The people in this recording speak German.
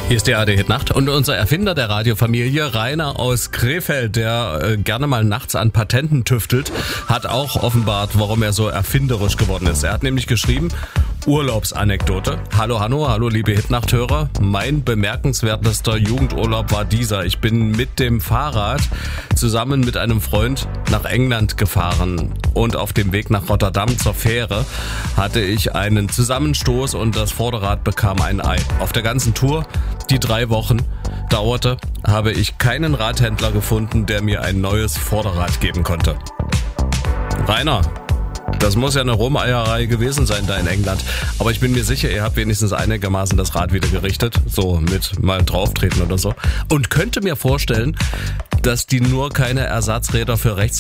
Hier ist die ARD Nacht und unser Erfinder der Radiofamilie, Rainer aus Krefeld, der gerne mal nachts an Patenten tüftelt, hat auch offenbart, warum er so erfinderisch geworden ist. Er hat nämlich geschrieben, Urlaubsanekdote. Hallo Hanno, hallo liebe Hitnacht-Hörer. Mein bemerkenswertester Jugendurlaub war dieser. Ich bin mit dem Fahrrad zusammen mit einem Freund nach England gefahren und auf dem Weg nach Rotterdam zur Fähre hatte ich einen Zusammenstoß und das Vorderrad bekam ein Ei. Auf der ganzen Tour, die 3 Wochen dauerte, habe ich keinen Radhändler gefunden, der mir ein neues Vorderrad geben konnte. Rainer, das muss ja eine Rumeierei gewesen sein da in England. Aber ich bin mir sicher, ihr habt wenigstens einigermaßen das Rad wieder gerichtet. So mit mal drauftreten oder so. Und könnte mir vorstellen, dass die nur keine Ersatzräder für rechts